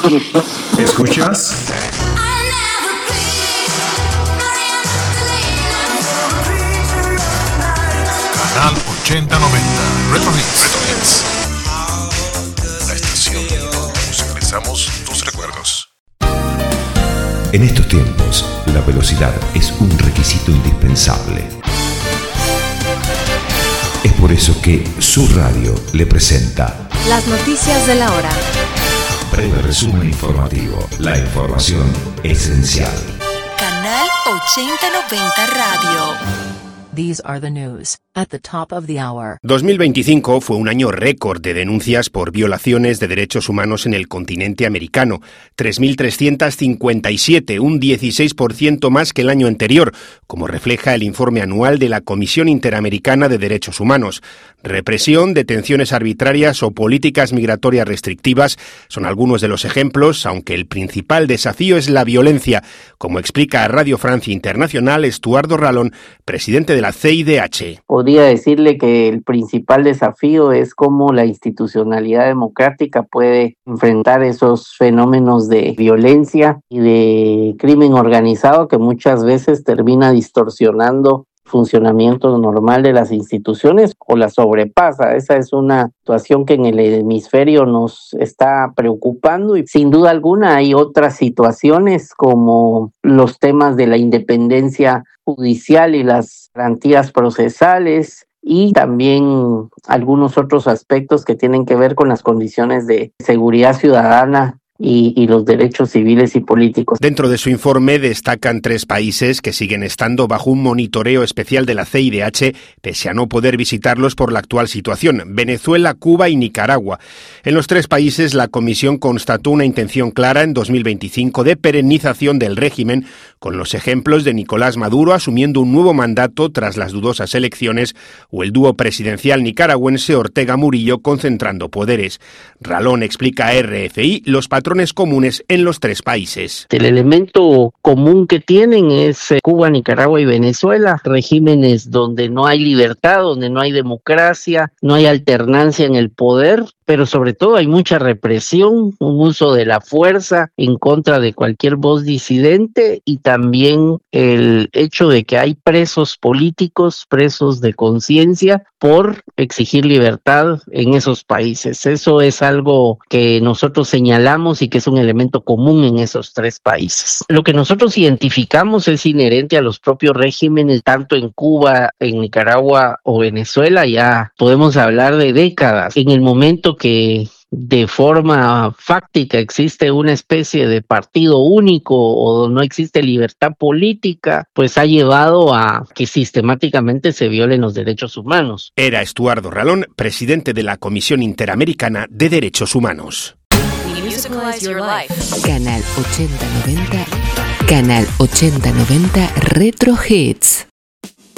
¿Escuchas? Canal 8090 Retro Hits. La estación donde musicalizamos tus recuerdos. En estos tiempos, la velocidad es un requisito indispensable. Es por eso que su radio le presenta las noticias de la hora. Breve resumen informativo. La información esencial. Canal 8090 Radio. These are the news at the top of the hour. 2025 fue un año récord de denuncias por violaciones de derechos humanos en el continente americano. 3.357, un 16% más que el año anterior, como refleja el informe anual de la Comisión Interamericana de Derechos Humanos. Represión, detenciones arbitrarias o políticas migratorias restrictivas son algunos de los ejemplos, aunque el principal desafío es la violencia, como explica a Radio Francia Internacional Estuardo Ralón, presidente de la CIDH. Podría decirle que el principal desafío es cómo la institucionalidad democrática puede enfrentar esos fenómenos de violencia y de crimen organizado que muchas veces termina distorsionando el funcionamiento normal de las instituciones o la sobrepasa. Esa es una situación que en el hemisferio nos está preocupando y sin duda alguna hay otras situaciones como los temas de la independencia judicial y las garantías procesales y también algunos otros aspectos que tienen que ver con las condiciones de seguridad ciudadana y los derechos civiles y políticos. Dentro de su informe destacan 3 países que siguen estando bajo un monitoreo especial de la CIDH, pese a no poder visitarlos por la actual situación: Venezuela, Cuba y Nicaragua. En los 3 países la Comisión constató una intención clara en 2025 de perennización del régimen, con los ejemplos de Nicolás Maduro asumiendo un nuevo mandato tras las dudosas elecciones o el dúo presidencial nicaragüense Ortega Murillo concentrando poderes. Ralón explica a RFI los patrones comunes en los 3 países. El elemento común que tienen es Cuba, Nicaragua y Venezuela, regímenes donde no hay libertad, donde no hay democracia, no hay alternancia en el poder, pero sobre todo hay mucha represión, un uso de la fuerza en contra de cualquier voz disidente y también el hecho de que hay presos políticos, presos de conciencia por exigir libertad en esos países. Eso es algo que nosotros señalamos y que es un elemento común en esos 3 países. Lo que nosotros identificamos es inherente a los propios regímenes, tanto en Cuba, en Nicaragua o Venezuela. Ya podemos hablar de décadas. En el momento que de forma fáctica existe una especie de partido único o no existe libertad política, pues ha llevado a que sistemáticamente se violen los derechos humanos. Era Estuardo Ralón, presidente de la Comisión Interamericana de Derechos Humanos. Canal 8090 Retro Hits.